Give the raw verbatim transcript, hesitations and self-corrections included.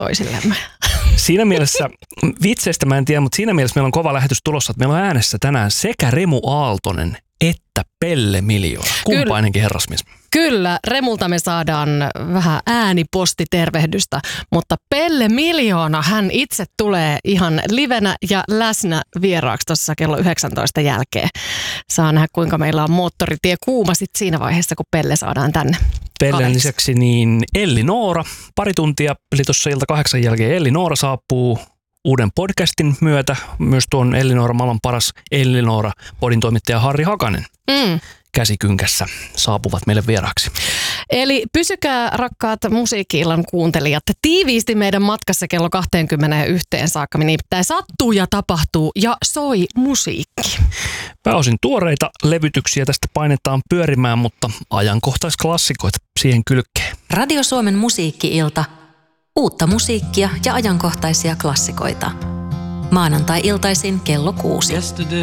toisillemme. Siinä mielessä, vitseistä mä en tiedä, mutta siinä mielessä meillä on kova lähetys tulossa, että meillä on äänessä tänään sekä Remu Aaltonen että Pelle Miljoona. Kumpainenkin herrasmies. Kyllä, Remulta me saadaan vähän äänipostitervehdystä, mutta Pelle Miljoona, hän itse tulee ihan livenä ja läsnä vieraaksi tuossa kello yhdeksäntoista jälkeen. Saa nähdä, kuinka meillä on moottoritie kuuma sit siinä vaiheessa, kun Pelle saadaan tänne. Pellen lisäksi niin Elli Noora, pari tuntia, eli tuossa ilta kahdeksan jälkeen Elli Noora saapuu uuden podcastin myötä. Myös tuon Elli Noora, maailman paras Elli Noora, podin toimittaja Harri Hakanen. Mm. Käsikynkässä saapuvat meille vieraaksi. Eli pysykää rakkaat musiikki-illan kuuntelijat tiiviisti meidän matkassa kello kaksikymmentäyksi saakka. Nimittäin sattuu ja tapahtuu ja soi musiikki. Pääosin tuoreita levytyksiä tästä painetaan pyörimään, mutta ajankohtaisklassikoita siihen kylkeen. Radio Suomen musiikki-ilta. Uutta musiikkia ja ajankohtaisia klassikoita. Maanantai-iltaisin kello kuusi.